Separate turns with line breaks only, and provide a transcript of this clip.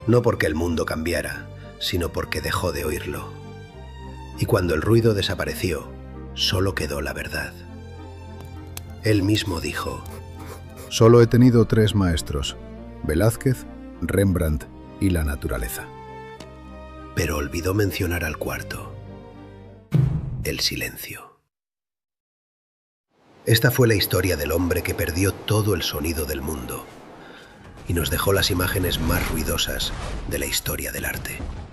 No porque el mundo cambiara, sino porque dejó de oírlo. Y cuando el ruido desapareció, solo quedó la verdad. Él mismo dijo:
Solo he tenido 3 maestros: Velázquez, Rembrandt y la naturaleza.
Pero olvidó mencionar al cuarto: el silencio. Esta fue la historia del hombre que perdió todo el sonido del mundo y nos dejó las imágenes más ruidosas de la historia del arte.